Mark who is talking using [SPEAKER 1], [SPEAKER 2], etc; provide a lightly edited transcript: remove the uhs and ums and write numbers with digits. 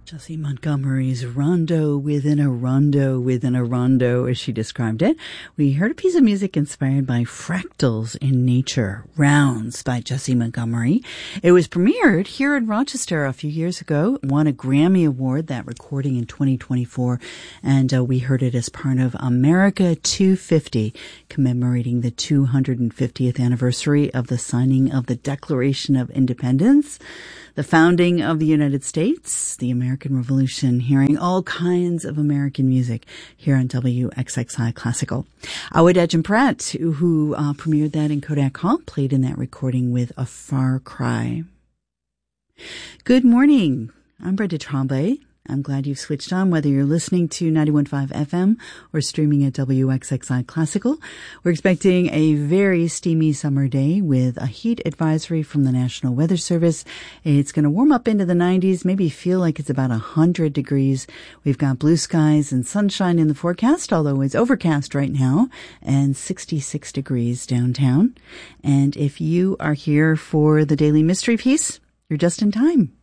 [SPEAKER 1] Jessie Montgomery's Rondo Within a Rondo Within a Rondo, as she described it. We heard a piece of music inspired by fractals in nature, Rounds by Jessie Montgomery. It was premiered here in Rochester a few years ago, won a Grammy Award, that recording in 2024, and we heard it as part of America 250, commemorating the 250th anniversary of the signing of the Declaration of Independence, the founding of the United States, the American Revolution, hearing all kinds of American music here on WXXI Classical. Awad Pratt, who premiered that in Kodak Hall, played in that recording with A Far Cry. Good morning. I'm Brenda Tremblay. I'm glad you've switched on, whether you're listening to 91.5 FM or streaming at WXXI Classical. We're expecting a very steamy summer day with a heat advisory from the National Weather Service. It's going to warm up into the 90s, maybe feel like it's about 100 degrees. We've got blue skies and sunshine in the forecast, although it's overcast right now, and 66 degrees downtown. And if you are here for the Daily Mystery Piece, you're just in time.